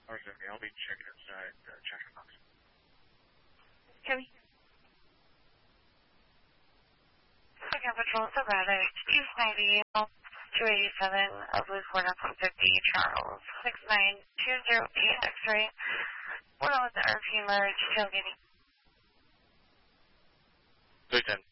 I'll be checking inside the check-in box. Okay. Second Patrol, Silverado, 290, 287, Blue 450, Charles, 69208, X-ray, 1 with the RP merge, tailgating. 310.